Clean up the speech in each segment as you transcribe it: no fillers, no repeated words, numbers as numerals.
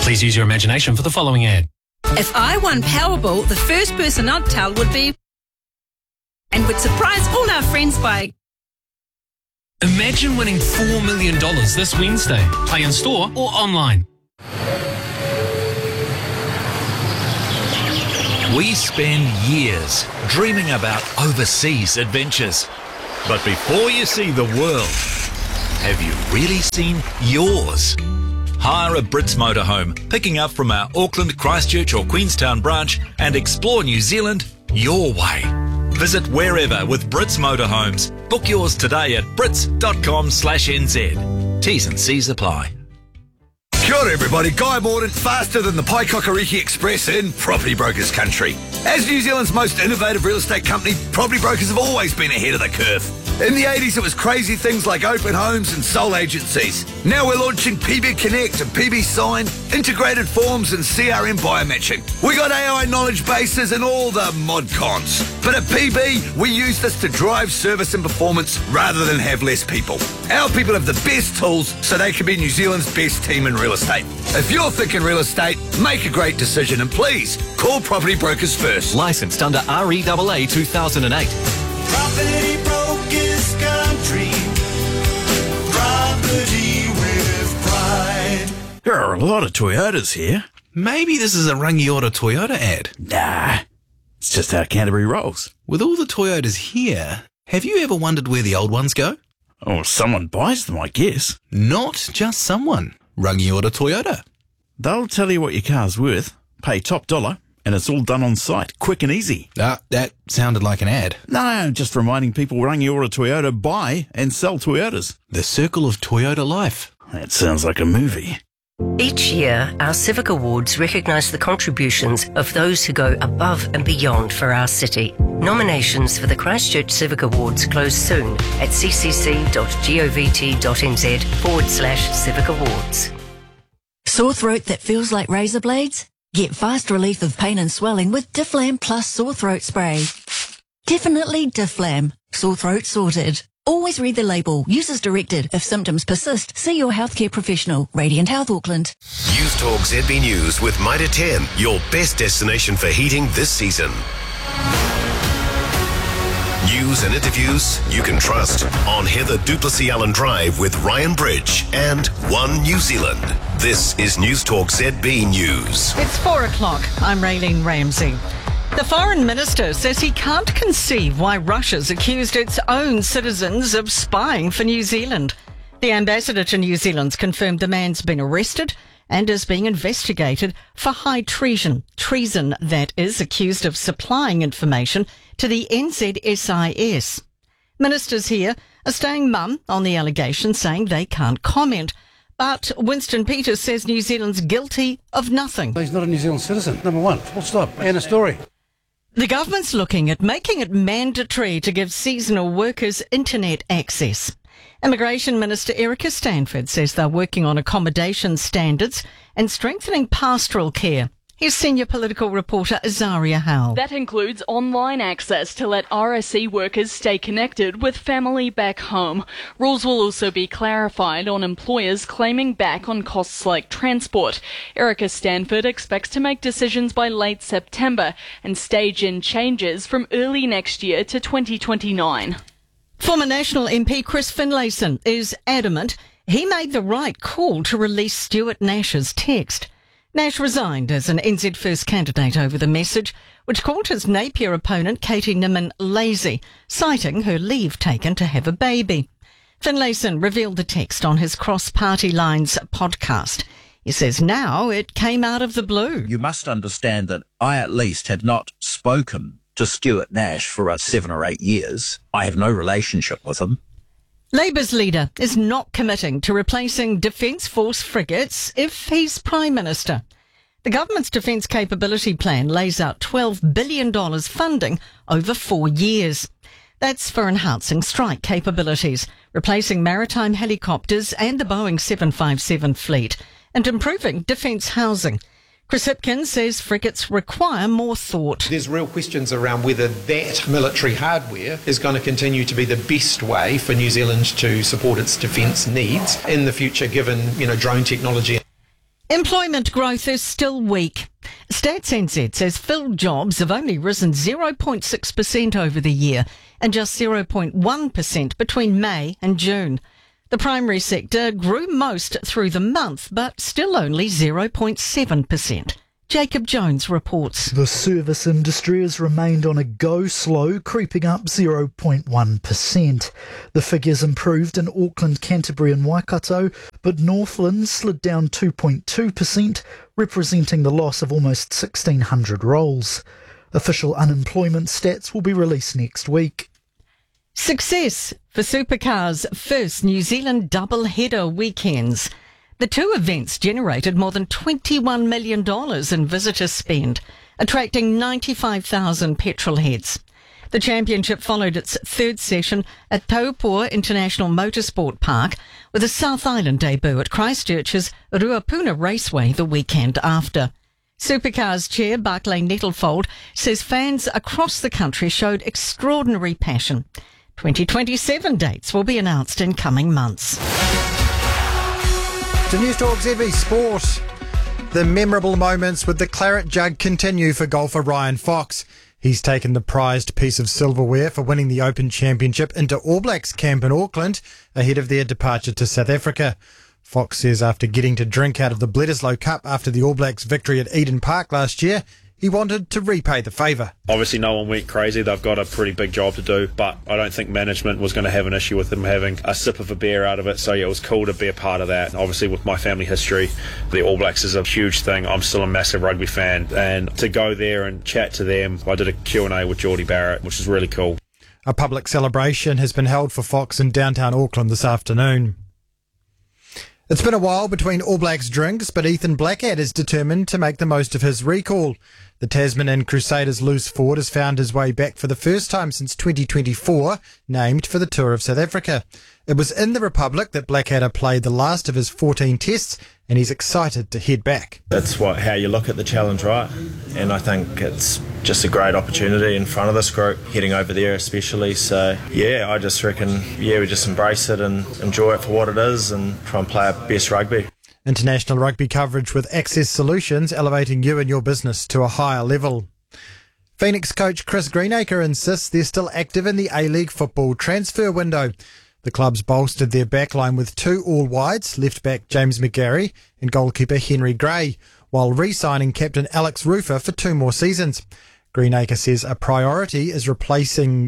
Please use your imagination for the following ad. If I won Powerball, the first person I'd tell would be... and would surprise all our friends by... Imagine winning $4 million this Wednesday. Play in store or online. We spend years dreaming about overseas adventures. But before you see the world, have you really seen yours? Hire a Brits motorhome, picking up from our Auckland, Christchurch or Queenstown branch, and explore New Zealand your way. Visit wherever with Brits Motorhomes. Book yours today at brits.com/nz. T's and C's apply. Kia ora everybody, Guy Mordaunt, faster than the Paikakariki Express in property brokers country. As New Zealand's most innovative real estate company, property brokers have always been ahead of the curve. In the 80s, it was crazy things like open homes and sole agencies. Now we're launching PB Connect and PB Sign, integrated forms and CRM biomatching. We got AI knowledge bases and all the mod cons. But at PB, we use this to drive service and performance rather than have less people. Our people have the best tools so they can be New Zealand's best team in real estate. If you're thinking real estate, make a great decision and please call Property Brokers first. Licensed under REAA 2008. Property Brokers Country. Property with pride. There are a lot of Toyotas here. Maybe this is a Rangiora Toyota ad. Nah, it's just how Canterbury rolls. With all the Toyotas here, have you ever wondered where the old ones go? Or someone buys them, I guess. Not just someone. Rangiora Toyota. They'll tell you what your car's worth, pay top dollar, and it's all done on site, quick and easy. That sounded like an ad. No, just reminding people Rangiora Toyota buy and sell Toyotas. The circle of Toyota life. That sounds like a movie. Each year, our Civic Awards recognise the contributions of those who go above and beyond for our city. Nominations for the Christchurch Civic Awards close soon at ccc.govt.nz/Civic Awards. Sore throat that feels like razor blades? Get fast relief of pain and swelling with Difflam Plus Sore Throat Spray. Definitely Difflam. Sore throat sorted. Always read the label. Use as directed. If symptoms persist, see your healthcare professional. Radiant Health Auckland. News Talk ZB News with Mitre 10, your best destination for heating this season. News and interviews you can trust on Heather Duplessis Allen Drive with Ryan Bridge and One New Zealand. This is News Talk ZB News. It's 4 o'clock. I'm Raylene Ramsey. The Foreign Minister says he can't conceive why Russia's accused its own citizens of spying for New Zealand. The ambassador to New Zealand's confirmed the man's been arrested and is being investigated for high treason. Treason, that is, accused of supplying information to the NZSIS. Ministers here are staying mum on the allegation, saying they can't comment. But Winston Peters says New Zealand's guilty of nothing. He's not a New Zealand citizen, number one. Full stop. End of story. The government's looking at making it mandatory to give seasonal workers internet access. Immigration Minister Erica Stanford says they're working on accommodation standards and strengthening pastoral care. Here's senior political reporter Azaria Howell. That includes online access to let RSE workers stay connected with family back home. Rules will also be clarified on employers claiming back on costs like transport. Erica Stanford expects to make decisions by late September and stage in changes from early next year to 2029. Former National MP Chris Finlayson is adamant he made the right call to release Stuart Nash's text. Nash resigned as an NZ First candidate over the message, which called his Napier opponent Katie Nimmin lazy, citing her leave taken to have a baby. Finlayson revealed the text on his Cross Party Lines podcast. He says now it came out of the blue. You must understand that I at least had not spoken to Stuart Nash for 7 or 8 years. I have no relationship with him. Labour's leader is not committing to replacing Defence Force frigates if he's Prime Minister. The government's defence capability plan lays out $12 billion funding over 4 years. That's for enhancing strike capabilities, replacing maritime helicopters and the Boeing 757 fleet, and improving defence housing. Chris Hipkins says frigates require more thought. There's real questions around whether that military hardware is going to continue to be the best way for New Zealand to support its defence needs in the future, given, drone technology. Employment growth is still weak. Stats NZ says filled jobs have only risen 0.6% over the year and just 0.1% between May and June. The primary sector grew most through the month, but still only 0.7%. Jacob Jones reports. The service industry has remained on a go slow, creeping up 0.1%. The figures improved in Auckland, Canterbury and Waikato, but Northland slid down 2.2%, representing the loss of almost 1,600 roles. Official unemployment stats will be released next week. Success for Supercars' first New Zealand double-header weekends. The two events generated more than $21 million in visitor spend, attracting 95,000 petrol heads. The championship followed its third session at Taupua International Motorsport Park, with a South Island debut at Christchurch's Ruapuna Raceway the weekend after. Supercars chair Barclay Nettlefold says fans across the country showed extraordinary passion. 2027 dates will be announced in coming months. To News Talk ZB Sport. The memorable moments with the claret jug continue for golfer Ryan Fox. He's taken the prized piece of silverware for winning the Open Championship into All Blacks camp in Auckland ahead of their departure to South Africa. Fox says after getting to drink out of the Bledisloe Cup after the All Blacks victory at Eden Park last year, he wanted to repay the favour. Obviously no one went crazy, they've got a pretty big job to do, but I don't think management was going to have an issue with them having a sip of a beer out of it, so yeah, it was cool to be a part of that. Obviously with my family history, the All Blacks is a huge thing. I'm still a massive rugby fan, and to go there and chat to them, I did a Q&A with Geordie Barrett, which is really cool. A public celebration has been held for Fox in downtown Auckland this afternoon. It's been a while between All Blacks drinks, but Ethan Blackad is determined to make the most of his recall. The Tasmanian Crusaders' loose forward has found his way back for the first time since 2024, named for the Tour of South Africa. It was in the Republic that Blackadder played the last of his 14 tests, and he's excited to head back. That's how you look at the challenge, right? And I think it's just a great opportunity in front of this group, heading over there especially. So, yeah, I just reckon, we just embrace it and enjoy it for what it is and try and play our best rugby. International rugby coverage with Access Solutions, elevating you and your business to a higher level. Phoenix coach Chris Greenacre insists they're still active in the A-League football transfer window. The clubs bolstered their backline with two all-wides, left-back James McGarry and goalkeeper Henry Gray, while re-signing captain Alex Rufer for 2 more seasons. Greenacre says a priority is finding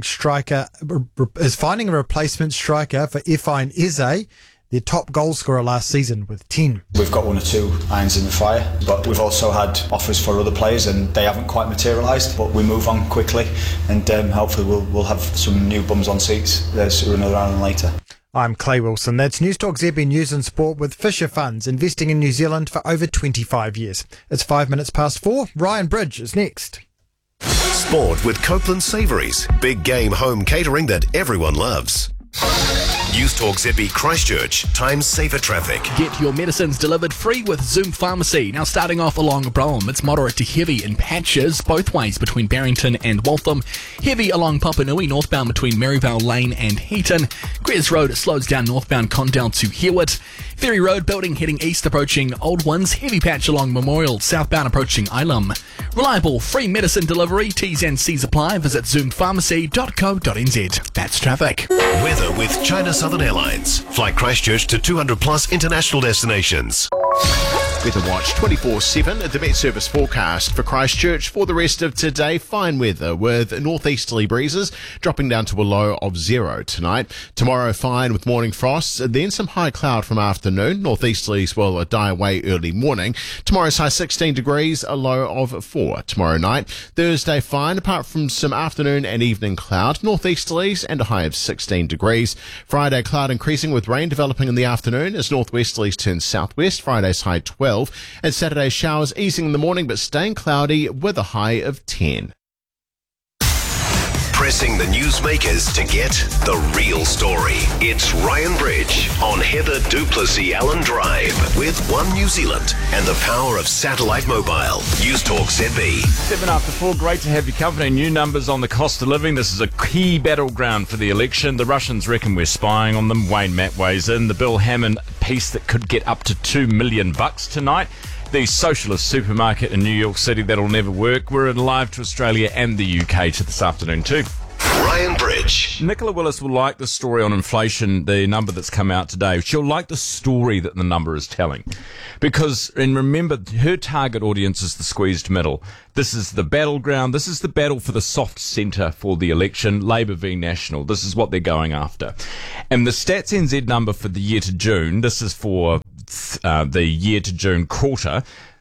a replacement striker for Efine Eze, their top goal scorer last season with 10. We've got 1 or 2 irons in the fire, but we've also had offers for other players and they haven't quite materialised, but we move on quickly and hopefully we'll have some new bums on seats sooner rather than later. I'm Clay Wilson. That's News Talk ZB News and Sport with Fisher Funds, investing in New Zealand for over 25 years. It's 5 minutes past 4. Ryan Bridge is next. Sport with Copeland Savouries. Big game home catering that everyone loves. News Talk ZB Christchurch. Time saver traffic. Get your medicines delivered free with Zoom Pharmacy. Now starting off along Brougham, it's moderate to heavy in patches both ways between Barrington and Waltham. Heavy along Papanui, northbound between Maryvale Lane and Heaton. Greers Road slows down northbound Condell to Hewett. Ferry Road building heading east approaching Old Ones. Heavy patch along Memorial, southbound approaching Ilam. Reliable free medicine delivery. T's and C's apply. Visit zoompharmacy.co.nz. That's traffic. Weather with China Southern Airlines. Fly Christchurch to 200 plus international destinations. Weather Watch 24/7 at the Met Service forecast for Christchurch for the rest of today. Fine weather with northeasterly breezes dropping down to a low of 0 tonight. Tomorrow fine with morning frosts, then some high cloud from afternoon. Northeasterlies will die away early morning. Tomorrow's high 16 degrees, a low of 4 tomorrow night. Thursday fine apart from some afternoon and evening cloud. Northeasterlies and a high of 16 degrees. Friday cloud increasing with rain developing in the afternoon as northwesterlies turn southwest. Friday's high 12. And Saturday showers easing in the morning but staying cloudy with a high of 10. Pressing the newsmakers to get the real story. It's Ryan Bridge on Heather Duplessis Allen Drive with One New Zealand and the power of satellite mobile. News Talk ZB. 4:07, great to have your company. New numbers on the cost of living. This is a key battleground for the election. The Russians reckon we're spying on them. Wayne Matt weighs in. The Bill Hammond piece that could get up to $2 million tonight. The socialist supermarket in New York City, that'll never work. We're in live to Australia and the UK to this afternoon too. Ryan Bridge. Nicola Willis will like the story on inflation, the number that's come out today. She'll like the story that the number is telling. Because, and remember, her target audience is the squeezed middle. This is the battleground. This is the battle for the soft centre for the election, Labour v National. This is what they're going after. And the Stats NZ number for the year to June, this is for the year to June quarter,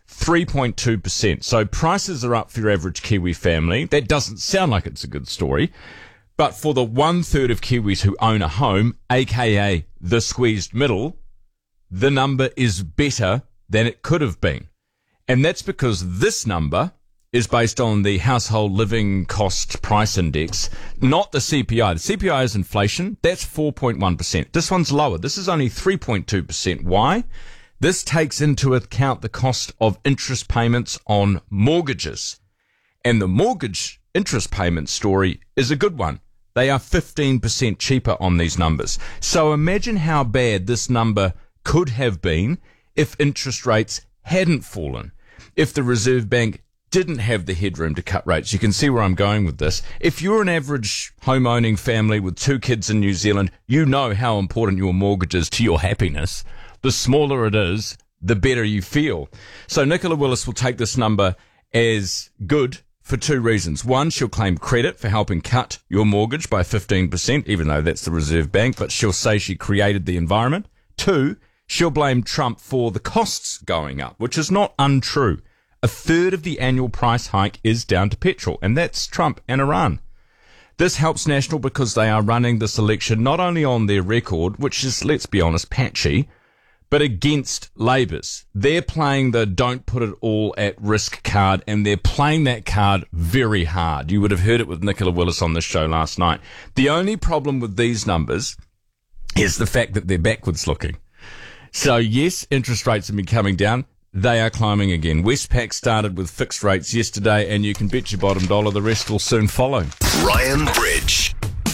3.2%. So prices are up for your average Kiwi family. That doesn't sound like it's a good story. But for the 1/3 of Kiwis who own a home, aka the squeezed middle, the number is better than it could have been. And that's because this number is based on the household living cost price index, not the CPI. The CPI is inflation. That's 4.1%. This one's lower. This is only 3.2%. Why? This takes into account the cost of interest payments on mortgages. And the mortgage interest payment story is a good one. They are 15% cheaper on these numbers. So imagine how bad this number could have been if interest rates hadn't fallen, if the Reserve Bank didn't have the headroom to cut rates. You can see where I'm going with this. If you're an average home-owning family with 2 kids in New Zealand, you know how important your mortgage is to your happiness. The smaller it is, the better you feel. So Nicola Willis will take this number as good for 2 reasons. One, she'll claim credit for helping cut your mortgage by 15%, even though that's the Reserve Bank, but she'll say she created the environment. 2, she'll blame Trump for the costs going up, which is not untrue. 1/3 of the annual price hike is down to petrol, and that's Trump and Iran. This helps National because they are running this election not only on their record, which is, let's be honest, patchy, but against Labour's. They're playing the don't put it all at risk card, and they're playing that card very hard. You would have heard it with Nicola Willis on this show last night. The only problem with these numbers is the fact that they're backwards looking. So yes, interest rates have been coming down. They are climbing again. Westpac started with fixed rates yesterday, and you can bet your bottom dollar the rest will soon follow. Ryan Bridge.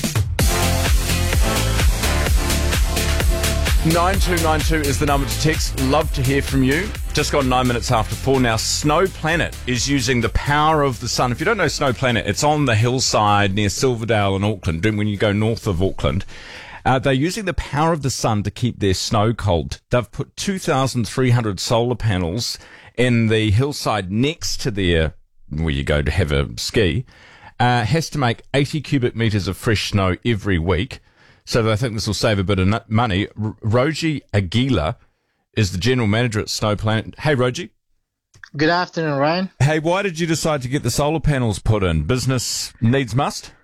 9292 is the number to text. Love to hear from you. Just got 9 minutes after 4 now. Snow Planet is using the power of the sun. If you don't know Snow Planet, it's on the hillside near Silverdale in Auckland, when you go north of Auckland. They're using the power of the sun to keep their snow cold. They've put 2,300 solar panels in the hillside next to their, where you go to have a ski. Has to make 80 cubic metres of fresh snow every week. So I think this will save a bit of money. Roji Aguila is the general manager at Snow Planet. Hey, Roji. Good afternoon, Ryan. Hey, why did you decide to get the solar panels put in? Business needs must?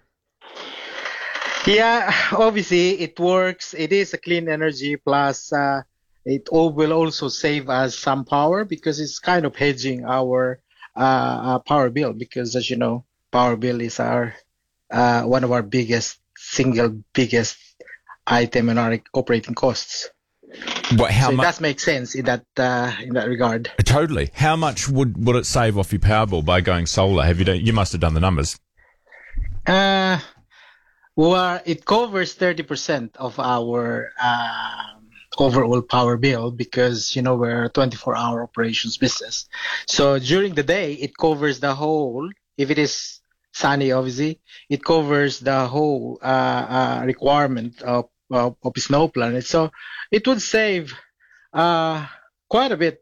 Yeah, obviously it works. It is a clean energy, plus it will also save us some power because it's kind of hedging our power bill, because as you know, power bill is our one of our single biggest item in our operating costs. What, how so much? It does make sense in that regard. Totally. How much would it save off your power bill by going solar? You must have done the numbers. Well, it covers 30% of our overall power bill, because we're a 24-hour operations business. So during the day, it covers the whole. If it is sunny, obviously, it covers the whole requirement of Snow Planet. So it would save quite a bit.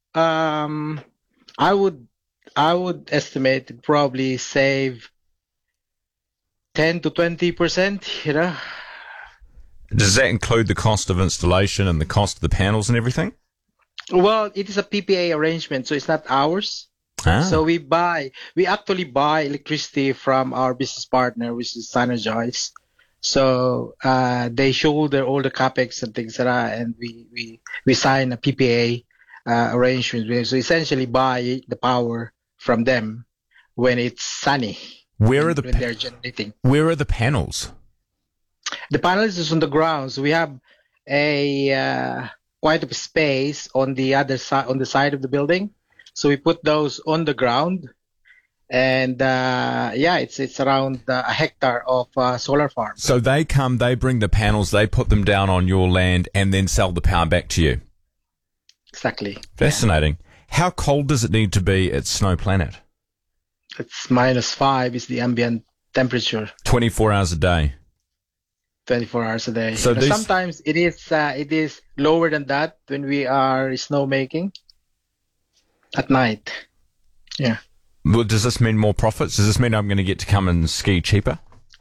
I would estimate it probably save 10 to 20%. Does that include the cost of installation and the cost of the panels and everything? Well, it is a PPA arrangement, so it's not ours. So we actually buy electricity from our business partner, which is Synergize. So they shoulder all the capex and things like that, and we sign a PPA arrangement. So essentially buy the power from them when it's sunny. Where are the when they're generating. Where are the panels? The panels is on the ground. So we have a quite a space on the other side, on the side of the building. So we put those on the ground, and it's around a hectare of solar farm. So they bring the panels, they put them down on your land, and then sell the power back to you. Exactly. Fascinating. How cold does it need to be at Snow Planet? It's -5 is the ambient temperature. 24 hours a day. 24 hours a day. So sometimes it is lower than that when we are snowmaking at night. Yeah. Well, does this mean more profits? Does this mean I'm going to get to come and ski cheaper?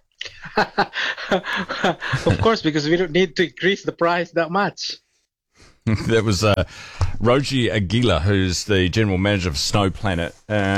Of course, because we don't need to increase the price that much. That was Roji Aguila, who's the general manager of Snow Planet.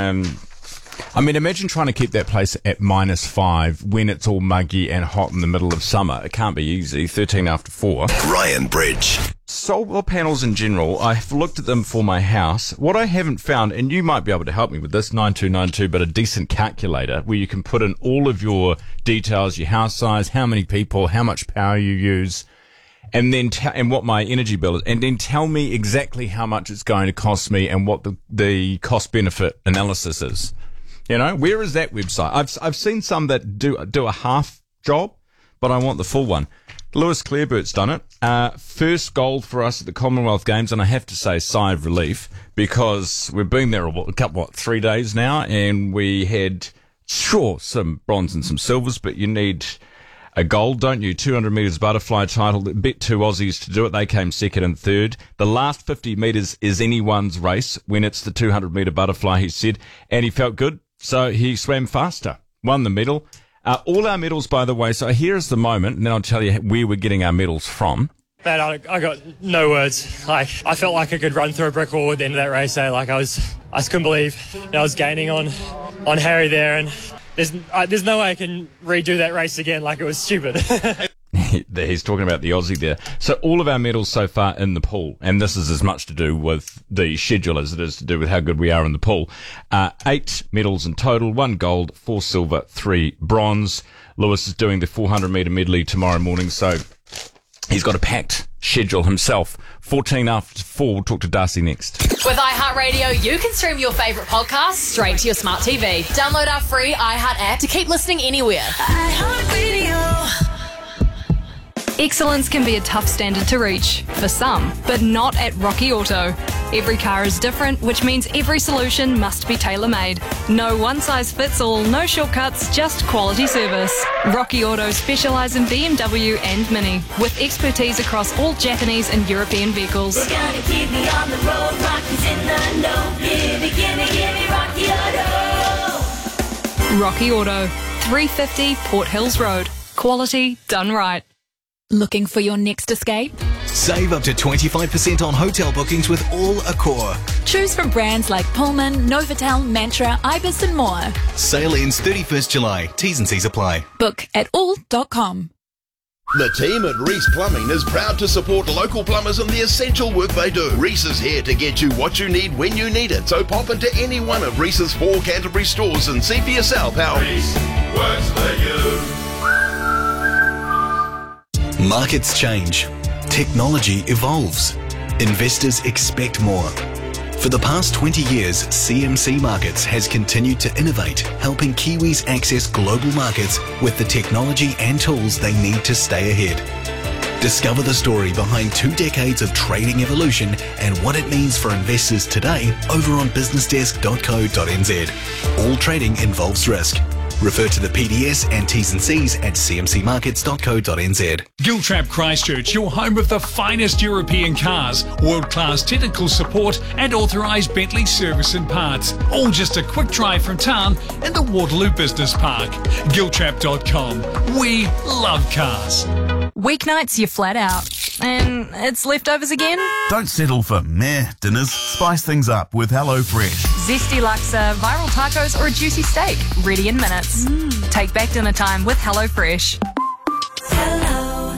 I mean, imagine trying to keep that place at -5 when it's all muggy and hot in the middle of summer. It can't be easy. 13 after 4. Ryan Bridge. Solar panels in general, I've looked at them for my house. What I haven't found, and you might be able to help me with this, 9292, but a decent calculator where you can put in all of your details, your house size, how many people, how much power you use, and then and what my energy bill is, and then tell me exactly how much it's going to cost me and what the cost-benefit analysis is. You know, where is that website? I've seen some that do a half job, but I want the full one. Lewis Clarebert's done it. First gold for us at the Commonwealth Games, and I have to say, sigh of relief, because we've been there 3 days now, and we had, some bronze and some silvers, but you need a gold, don't you? 200 metres butterfly title. Bet 2 Aussies to do it. They came second and third. The last 50 metres is anyone's race when it's the 200 metre butterfly, he said, and he felt good. So he swam faster, won the medal. All our medals, by the way, so here's the moment, and then I'll tell you where we're getting our medals from. Man, I got no words. I felt like I could run through a brick wall at the end of that race. I just couldn't believe I was gaining on Harry there, and there's no way I can redo that race again. Like, it was stupid. He's talking about the Aussie there. So all of our medals so far in the pool, and this is as much to do with the schedule as it is to do with how good we are in the pool. 8 medals in total, 1 gold, 4 silver, 3 bronze. Lewis is doing the 400 metre medley tomorrow morning, so he's got a packed schedule himself. 14 after 4, we'll talk to Darcy next. With iHeartRadio, you can stream your favourite podcasts straight to your smart TV. Download our free iHeart app to keep listening anywhere. iHeartRadio. Excellence can be a tough standard to reach, for some, but not at Rocky Auto. Every car is different, which means every solution must be tailor-made. No one-size-fits-all, no shortcuts, just quality service. Rocky Auto specialise in BMW and Mini, with expertise across all Japanese and European vehicles. We're gonna keep me on the road, Rocky's in the know. Gimme, Rocky Auto. Rocky Auto, 350 Port Hills Road. Quality done right. Looking for your next escape? Save up to 25% on hotel bookings with All Accor. Choose from brands like Pullman, Novotel, Mantra, Ibis and more. Sale ends 31st July. T's and C's apply. Book at all.com. The team at Reese Plumbing is proud to support local plumbers in the essential work they do. Reese is here to get you what you need when you need it. So pop into any one of Reese's 4 Canterbury stores and see for yourself how Reese works for you. Markets change. Technology evolves. Investors expect more. For the past 20 years, CMC Markets has continued to innovate, helping Kiwis access global markets with the technology and tools they need to stay ahead. Discover the story behind 2 decades of trading evolution and what it means for investors today over on businessdesk.co.nz. All trading involves risk. Refer to the PDS and T's and C's at cmcmarkets.co.nz. Giltrap Christchurch, your home of the finest European cars, world-class technical support and authorised Bentley service and parts. All just a quick drive from town in the Waterloo Business Park. Giltrap.com. We love cars. Weeknights, you're flat out. And it's leftovers again? Don't settle for meh dinners. Spice things up with HelloFresh. Zesty laksa, viral tacos, or a juicy steak. Ready in minutes. Take back dinner time with HelloFresh.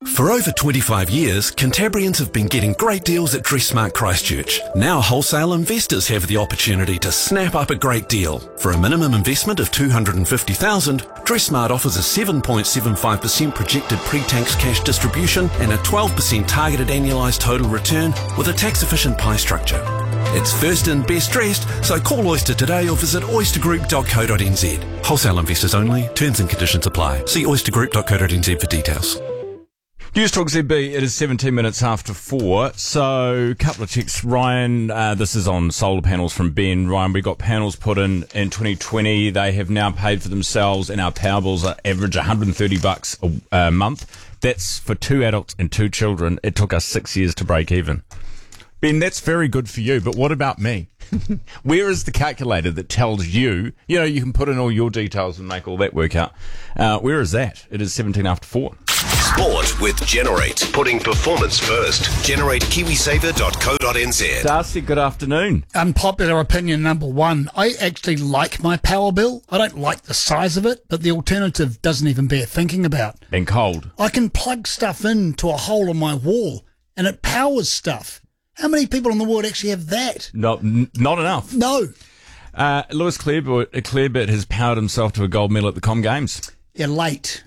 For over 25 years, Cantabrians have been getting great deals at Dressmart Christchurch. Now wholesale investors have the opportunity to snap up a great deal. For a minimum investment of $250,000, Dressmart offers a 7.75% projected pre-tax cash distribution and a 12% targeted annualised total return with a tax-efficient pie structure. It's first and best dressed, so call Oyster today or visit oystergroup.co.nz. Wholesale investors only. Terms and conditions apply. See oystergroup.co.nz for details. News Talk ZB, it is 17 minutes after 4. So, a couple of checks. Ryan, this is on solar panels from Ben. Ryan, we got panels put in 2020. They have now paid for themselves, and our power bills are average $130 a month. That's for 2 adults and 2 children. It took us 6 years to break even. Ben, that's very good for you, but what about me? Where is the calculator that tells you, you can put in all your details and make all that work out? Where is that? It is 17 after 4. Sport with Generate. Putting performance first. GenerateKiwiSaver.co.nz. Darcy, good afternoon. Unpopular opinion number 1. I actually like my power bill. I don't like the size of it, but the alternative doesn't even bear thinking about. And cold. I can plug stuff into a hole in my wall and it powers stuff. How many people in the world actually have that? Not enough. No. Lewis Clareburt has powered himself to a gold medal at the Com Games. Yeah, late.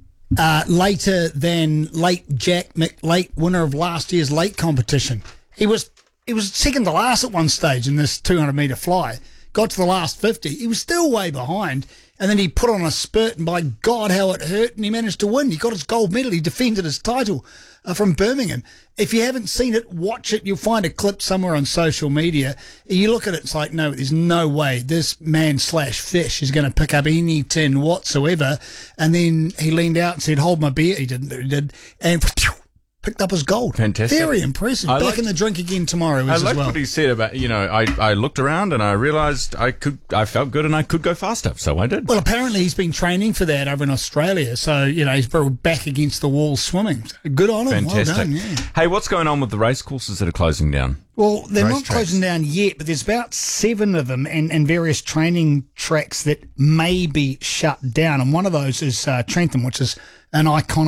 Later than late Jack McLate, winner of last year's late competition. He was second to last at one stage in this 200-metre fly. Got to the last 50. He was still way behind. And then he put on a spurt, and by God, how it hurt, and he managed to win. He got his gold medal. He defended his title from Birmingham. If you haven't seen it, watch it. You'll find a clip somewhere on social media. You look at it, it's like, no, there's no way this man/fish is going to pick up any tin whatsoever. And then he leaned out and said, hold my beer. He did. And picked up his gold. Fantastic. Very impressive. Back in the drink again tomorrow as well. What he said about, I looked around and I realised I felt good and I could go faster, so I did. Well, apparently he's been training for that over in Australia, so, he's back against the wall swimming. Good on him. Fantastic. Well done, yeah. Hey, what's going on with the race courses that are closing down? Well, they're not closing down yet, but there's about 7 of them and various training tracks that may be shut down. And one of those is Trentham, which is an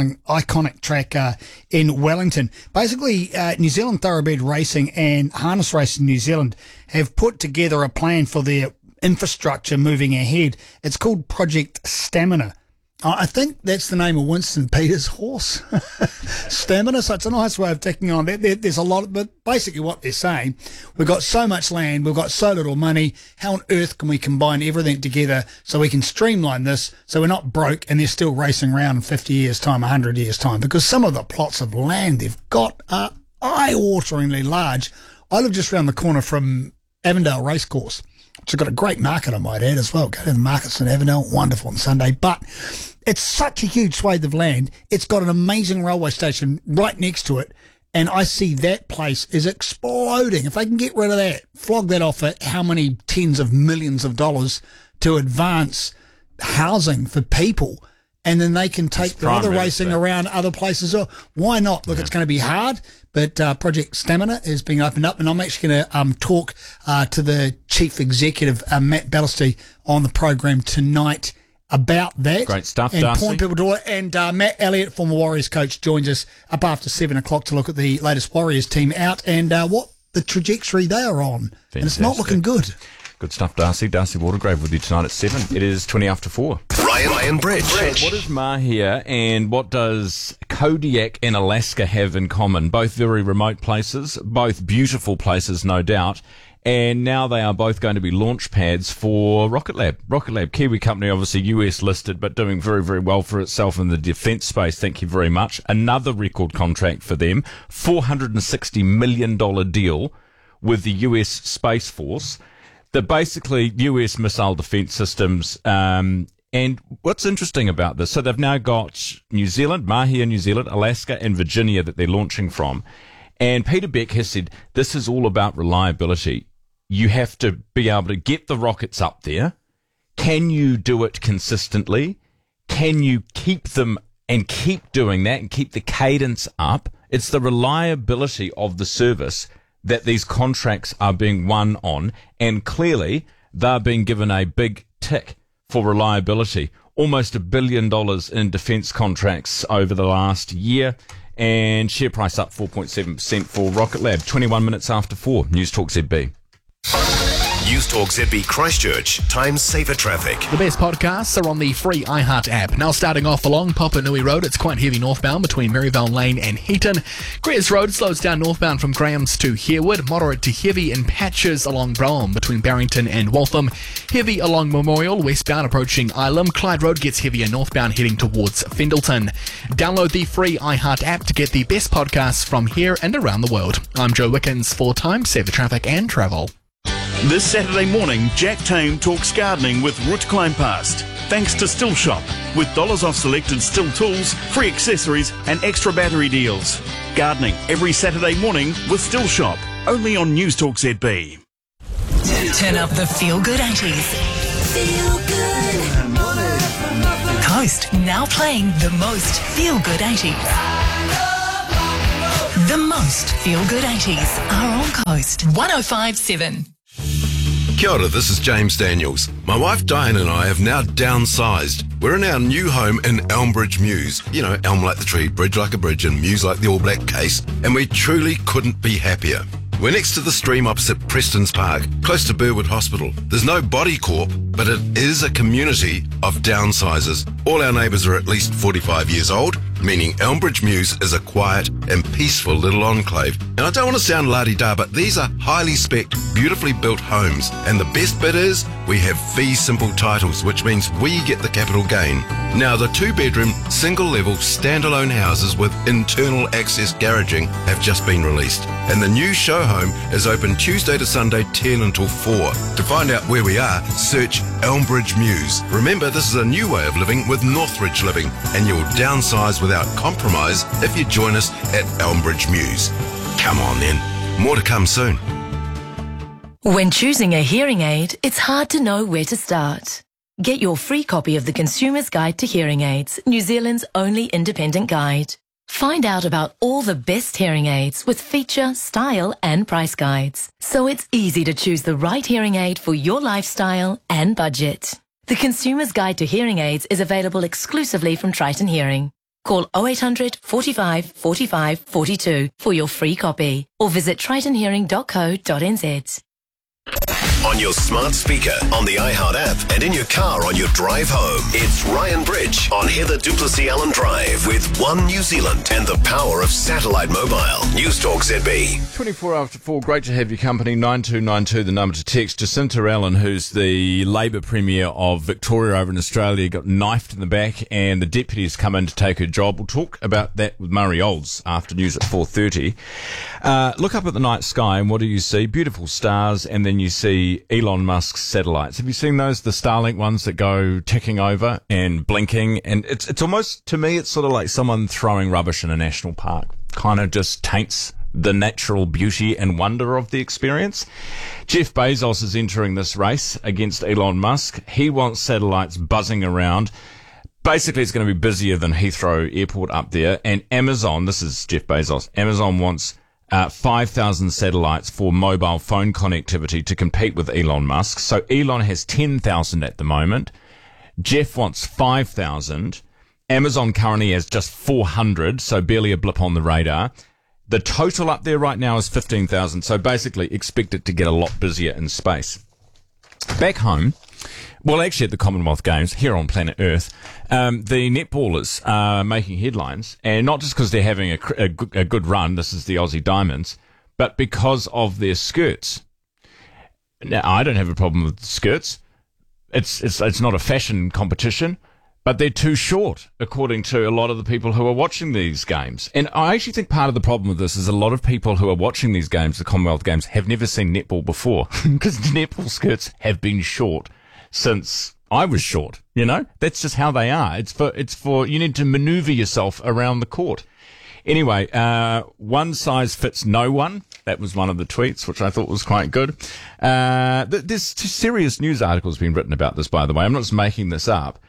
iconic track in Wellington. Basically, New Zealand Thoroughbred Racing and Harness Racing New Zealand have put together a plan for their infrastructure moving ahead. It's called Project Stamina. I think that's the name of Winston Peters' horse, Stamina. So it's a nice way of taking on that. There's a lot, but basically what they're saying, we've got so much land, we've got so little money. How on earth can we combine everything together so we can streamline this so we're not broke and they're still racing around in 50 years' time, 100 years' time? Because some of the plots of land they've got are eye-wateringly large. I live just around the corner from Avondale Racecourse. It's got a great market, I might add, as well. Go to the markets in Avondale, wonderful on Sunday. But it's such a huge swathe of land. It's got an amazing railway station right next to it. And I see that place is exploding. If they can get rid of that, flog that off at how many tens of millions of dollars to advance housing for people, and then they can take the other racing around other places. Or why not? Look, it's going to be hard, but Project Stamina is being opened up, and I'm actually going to talk to the chief executive, Matt Ballasty, on the program tonight about that. Great stuff, and Darcy. point people to it. And Matt Elliott, former Warriors coach, joins us up after 7 o'clock to look at the latest Warriors team out and what the trajectory they are on. Fantastic. And it's not looking good. Good stuff, Darcy. Darcy Watergrave with you tonight at 7. It is 20 after 4. Ryan Bridge. What does Mahia and what does Kodiak in Alaska have in common? Both very remote places, both beautiful places, no doubt. And now they are both going to be launch pads for Rocket Lab. Rocket Lab, Kiwi company, obviously US listed, but doing very, very well for itself in the defence space. Thank you very much. Another record contract for them, $460 million deal with the US Space Force. They're basically US missile defence systems. And what's interesting about this, so they've now got New Zealand, Mahia, New Zealand, Alaska and Virginia that they're launching from. And Peter Beck has said, this is all about reliability. You have to be able to get the rockets up there. Can you do it consistently? Can you keep them and keep doing that and keep the cadence up? It's the reliability of the service that these contracts are being won on, and clearly they're being given a big tick for reliability. Almost $1 billion in defence contracts over the last year. And share price up 4.7% for Rocket Lab. 21 minutes after 4. News Talk ZB. News Talk ZB Christchurch. Time saver traffic. The best podcasts are on the free iHeart app. Now starting off along Papanui Road, it's quite heavy northbound between Maryvale Lane and Heaton. Greers Road slows down northbound from Grahams to Harewood. Moderate to heavy in patches along Brougham between Barrington and Waltham. Heavy along Memorial, westbound approaching Ilam. Clyde Road gets heavier northbound heading towards Fendleton. Download the free iHeart app to get the best podcasts from here and around the world. I'm Joe Wickens for Time Saver Traffic and Travel. This Saturday morning, Jack Tame talks gardening with Root Kleinpast. Thanks to Still Shop, with dollars off selected Still tools, free accessories and extra battery deals. Gardening every Saturday morning with Still Shop, only on News Talk ZB. Turn up the feel-good 80s. Feel good. Coast now playing the most feel-good 80s. The most feel-good 80s are on Coast 105.7. Kia ora, this is James Daniels. My wife Diane and I have now downsized. We're in our new home in Elmbridge Mews. You know, elm like the tree, bridge like a bridge, and mews like the All Black case. And we truly couldn't be happier. We're next to the stream opposite Preston's Park, close to Burwood Hospital. There's no body corp, but it is a community of downsizers. All our neighbours are at least 45 years old, meaning Elmbridge Mews is a quiet and peaceful little enclave. And I don't want to sound la-di-da, but these are highly spec'd, beautifully built homes. And the best bit is, we have fee simple titles, which means we get the capital gain. Now, the 2-bedroom, single-level, standalone houses with internal access garaging have just been released. And the new show home is open Tuesday to Sunday, 10 until 4. To find out where we are, search Elmbridge Mews. Remember, this is a new way of living with Northridge Living, and you'll downsize without compromise if you join us at Elmbridge Mews. Come on then, more to come soon. When choosing a hearing aid, it's hard to know where to start. Get your free copy of the Consumer's Guide to Hearing Aids, New Zealand's only independent guide. Find out about all the best hearing aids with feature, style and price guides. So it's easy to choose the right hearing aid for your lifestyle and budget. The Consumer's Guide to Hearing Aids is available exclusively from Triton Hearing. Call 0800 45 45 42 for your free copy or visit tritonhearing.co.nz. On your smart speaker, on the iHeart app, and in your car on your drive home. It's Ryan Bridge on Heather Duplessis Allen Drive with One New Zealand and the power of satellite mobile. News Talk ZB. 24 after 4, great to have you company. 9292, the number to text. Jacinta Allen, who's the Labour Premier of Victoria over in Australia, got knifed in the back and the deputy's come in to take her job. We'll talk about that with Murray Olds after news at 4:30. Look up at the night sky and what do you see? Beautiful stars, and then you see Elon Musk's satellites. Have you seen those? The Starlink ones that go ticking over and blinking, and it's almost, to me, it's sort of like someone throwing rubbish in a national park. Kind of just taints the natural beauty and wonder of the experience. Jeff Bezos is entering this race against Elon Musk. He wants satellites buzzing around. Basically, it's going to be busier than Heathrow Airport up there. And Amazon, this is Jeff Bezos, Amazon wants 5,000 satellites for mobile phone connectivity to compete with Elon Musk. So Elon has 10,000 at the moment. Jeff wants 5,000. Amazon currently has just 400, so barely a blip on the radar. The total up there right now is 15,000, so basically expect it to get a lot busier in space. Back home, well, actually at the Commonwealth Games here on planet Earth, the netballers are making headlines, and not just because they're having a good run, this is the Aussie Diamonds, but because of their skirts. Now, I don't have a problem with skirts. It's not a fashion competition, but they're too short, according to a lot of the people who are watching these games. And I actually think part of the problem with this is a lot of people who are watching these games, the Commonwealth Games, have never seen netball before, because netball skirts have been short since I was short, you know? That's just how they are. It's for you need to maneuver yourself around the court. Anyway, one size fits no one. That was one of the tweets, which I thought was quite good. There's serious news articles being written about this, by the way. I'm not just making this up.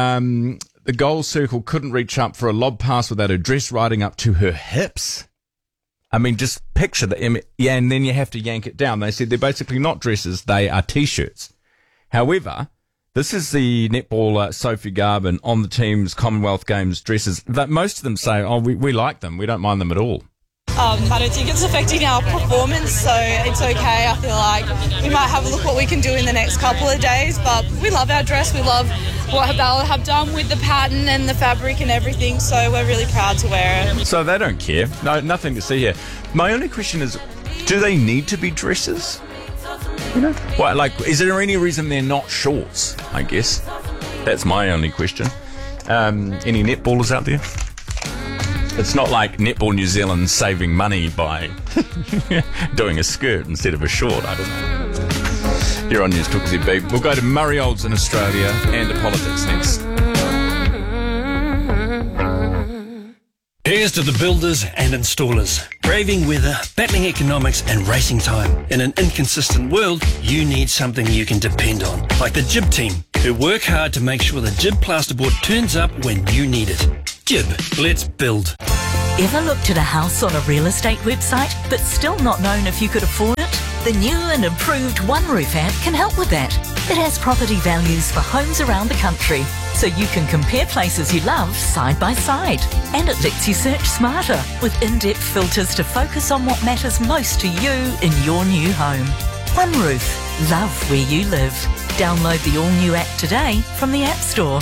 The goal circle couldn't reach up for a lob pass without her dress riding up to her hips. I mean, just picture that. Yeah, and then you have to yank it down. They said they're basically not dresses, they are T-shirts. However, This is the netballer Sophie Garvin on the team's Commonwealth Games dresses. Most of them say, we like them. We don't mind them at all. I don't think it's affecting our performance, so it's okay. I feel like we might have a look what we can do in the next couple of days, but we love our dress. We love what Bella have done with the pattern and the fabric and everything, so we're really proud to wear it. So they don't care. No, nothing to see here. My only question is, do they need to be dresses? You know, is there any reason they're not shorts? I guess that's my only question. Any netballers out there? It's not like Netball New Zealand saving money by doing a skirt instead of a short. I don't know. You're on News Talk ZB. We'll go to Murray Olds in Australia and to politics next. Here's to the builders and installers. Braving weather, battling economics and racing time. In an inconsistent world, you need something you can depend on. Like the Jib team, who work hard to make sure the Jib plasterboard turns up when you need it. Jib, let's build. Ever looked at a house on a real estate website but still not known if you could afford it? The new and improved OneRoof app can help with that. It has property values for homes around the country, so you can compare places you love side by side. And it lets you search smarter with in-depth filters to focus on what matters most to you in your new home. OneRoof. Love where you live. Download the all-new app today from the App Store.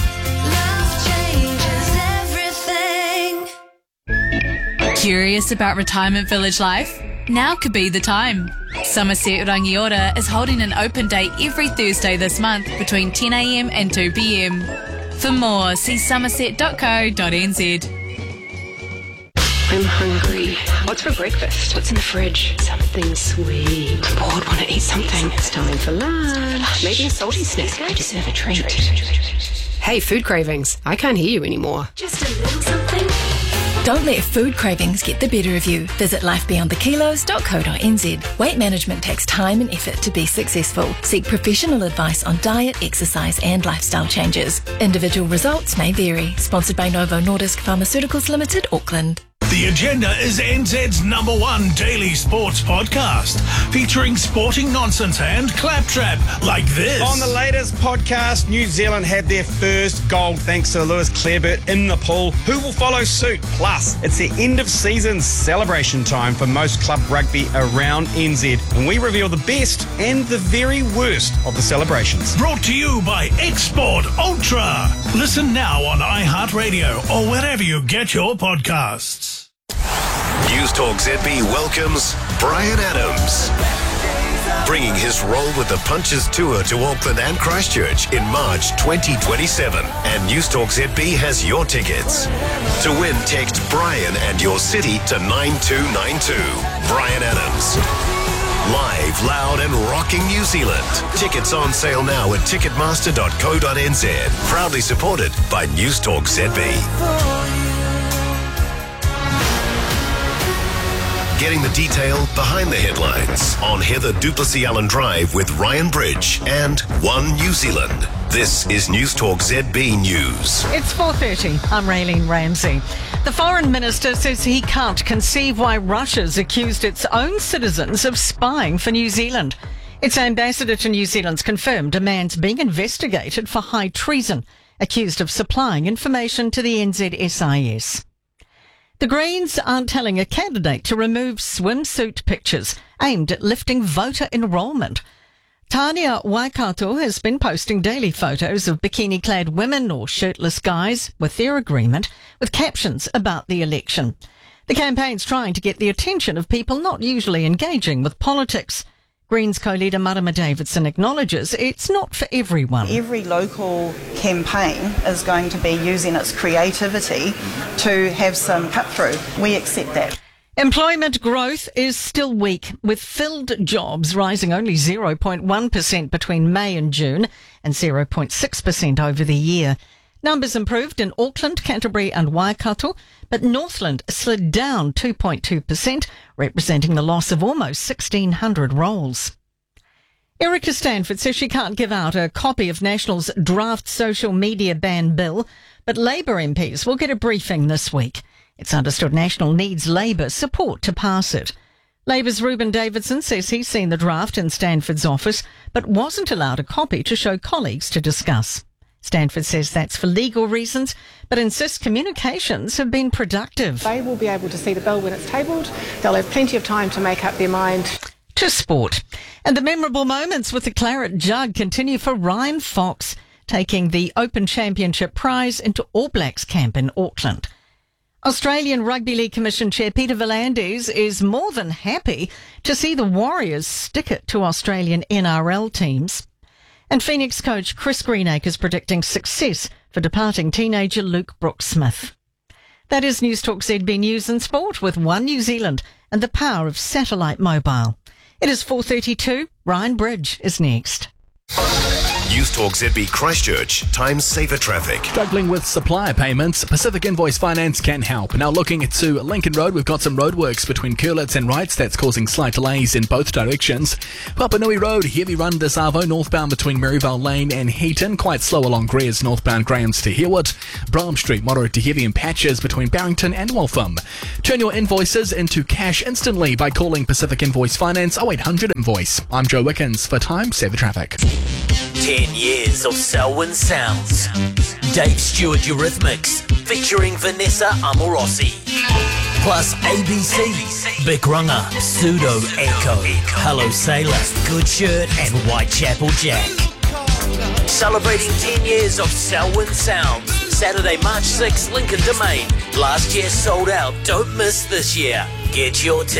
Curious about retirement village life? Now could be the time. Somerset Rangiora is holding an open day every Thursday this month between 10 a.m. and 2 p.m. For more, see somerset.co.nz. I'm hungry. What's for breakfast? What's in the fridge? Something sweet. I'm bored, want to eat something. It's time for lunch. Maybe a salty snack. I deserve a treat. Hey, food cravings. I can't hear you anymore. Just a little something. Don't let food cravings get the better of you. Visit lifebeyondthekilos.co.nz. Weight management takes time and effort to be successful. Seek professional advice on diet, exercise and lifestyle changes. Individual results may vary. Sponsored by Novo Nordisk Pharmaceuticals Limited, Auckland. The Agenda is NZ's #1 daily sports podcast, featuring sporting nonsense and claptrap like this. On the latest podcast, New Zealand had their first gold thanks to Lewis Clareburt in the pool. Who will follow suit? Plus, it's the end of season celebration time for most club rugby around NZ, and we reveal the best and the very worst of the celebrations. Brought to you by Export Ultra. Listen now on iHeartRadio or wherever you get your podcasts. News Talk ZB welcomes Brian Adams, bringing his role with the Punches Tour to Auckland and Christchurch in March 2027. And News Talk ZB has your tickets. To win, text Brian and your city to 9292. Brian Adams. Live, loud and rocking New Zealand. Tickets on sale now at ticketmaster.co.nz. Proudly supported by News Talk ZB. Getting the detail behind the headlines on Heather Duplessis Allen Drive with Ryan Bridge and One New Zealand. This is News Talk ZB News. It's 4:30. I'm Raylene Ramsey. The foreign minister says he can't conceive why Russia's accused its own citizens of spying for New Zealand. Its ambassador to New Zealand's confirmed a man's being investigated for high treason, accused of supplying information to the NZSIS. The Greens aren't telling a candidate to remove swimsuit pictures aimed at lifting voter enrolment. Tania Waikato has been posting daily photos of bikini-clad women or shirtless guys with their agreement, with captions about the election. The campaign's trying to get the attention of people not usually engaging with politics. Greens co-leader Marama Davidson acknowledges it's not for everyone. Every local campaign is going to be using its creativity to have some cut-through. We accept that. Employment growth is still weak, with filled jobs rising only 0.1% between May and June and 0.6% over the year. Numbers improved in Auckland, Canterbury and Waikato, but Northland slid down 2.2%, representing the loss of almost 1,600 roles. Erica Stanford says she can't give out a copy of National's draft social media ban bill, but Labour MPs will get a briefing this week. It's understood National needs Labour support to pass it. Labour's Reuben Davidson says he's seen the draft in Stanford's office, but wasn't allowed a copy to show colleagues to discuss. Stanford says that's for legal reasons, but insists communications have been productive. They will be able to see the bill when it's tabled. They'll have plenty of time to make up their mind. To sport. And the memorable moments with the Claret Jug continue for Ryan Fox, taking the Open Championship prize into All Blacks camp in Auckland. Australian Rugby League Commission Chair Peter V'landys is more than happy to see the Warriors stick it to Australian NRL teams. And Phoenix coach Chris Greenacre is predicting success for departing teenager Luke Brooks-Smith. That is News Talk ZB News and Sport with One New Zealand and the power of satellite mobile. It is 4:32. Ryan Bridge is next. News Talk ZB Christchurch, Time Saver Traffic. Struggling with supplier payments? Pacific Invoice Finance can help. Now looking to Lincoln Road, we've got some roadworks between Curlitz and Wrights that's causing slight delays in both directions. Papanui Road, heavy run to Savo, northbound between Maryvale Lane and Heaton. Quite slow along Greers, northbound Grahams to Herwood. Bram Street, moderate to heavy in patches between Barrington and Waltham. Turn your invoices into cash instantly by calling Pacific Invoice Finance 0800 Invoice. I'm Joe Wickens for Time Saver Traffic. 10 years of Selwyn Sounds. Dave Stewart Eurythmics featuring Vanessa Amorosi. Plus ABC, Big Runga, Pseudo Echo, Hello Sailor, Good Shirt and Whitechapel Jack. Celebrating 10 years of Selwyn Sounds. Saturday, March 6th, Lincoln Domain. Last year sold out. Don't miss this year. Get your tickets.